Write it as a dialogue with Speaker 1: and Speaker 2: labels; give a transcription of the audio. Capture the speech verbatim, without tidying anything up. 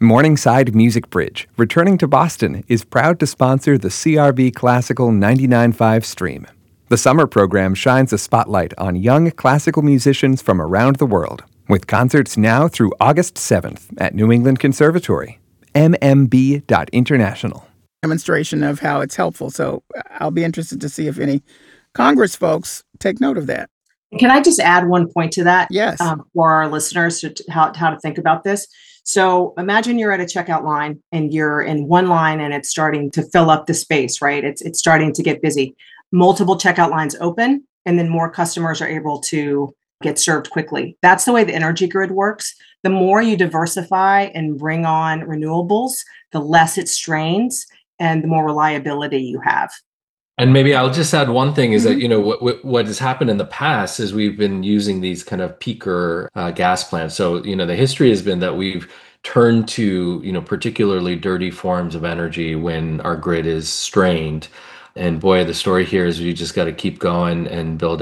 Speaker 1: Morningside Music Bridge, returning to Boston, is proud to sponsor the C R V Classical ninety-nine point five stream. The summer program shines a spotlight on young classical musicians from around the world, with concerts now through August seventh at New England Conservatory. m m b dot international.
Speaker 2: Demonstration of how it's helpful. So I'll be interested to see if any Congress folks take note of that.
Speaker 3: Can I just add one point to that?
Speaker 2: Yes.
Speaker 3: Um, for our listeners to, to how, how to think about this. So imagine you're at a checkout line and you're in one line and it's starting to fill up the space, right? It's it's starting to get busy. Multiple checkout lines open, and then more customers are able to get served quickly. That's the way the energy grid works. The more you diversify and bring on renewables, the less it strains and the more reliability you have.
Speaker 4: And maybe I'll just add one thing is
Speaker 2: Mhm.
Speaker 4: that, you know, what, what what has happened in the past is we've been using these kind of peaker uh, gas plants. So, you know, the history has been that we've turned to, you know, particularly dirty forms of energy when our grid is strained. And boy, the story here is we just got to keep going and build